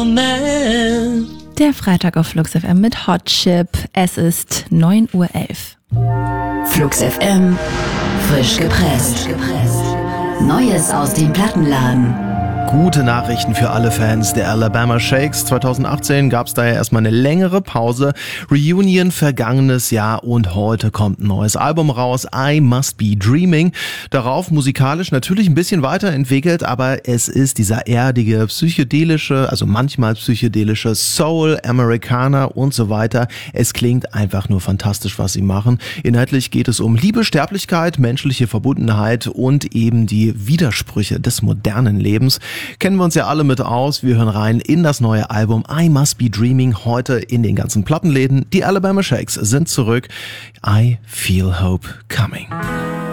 Der Freitag auf Flux FM mit Hot Chip. Es ist 9:11 Uhr. Flux FM, frisch gepresst. Neues aus dem Plattenladen. Gute Nachrichten für alle Fans der Alabama Shakes. 2018 gab es daher erstmal eine längere Pause. Reunion vergangenes Jahr und heute kommt ein neues Album raus, I Must Be Dreaming. Darauf musikalisch natürlich ein bisschen weiterentwickelt, aber es ist dieser erdige, psychedelische, also manchmal psychedelische Soul, Americana und so weiter. Es klingt einfach nur fantastisch, was sie machen. Inhaltlich geht es um Liebe, Sterblichkeit, menschliche Verbundenheit und eben die Widersprüche des modernen Lebens. Kennen wir uns ja alle mit aus. Wir hören rein in das neue Album I Must Be Dreaming, heute in den ganzen Plattenläden. Die Alabama Shakes sind zurück. I Feel Hope Coming.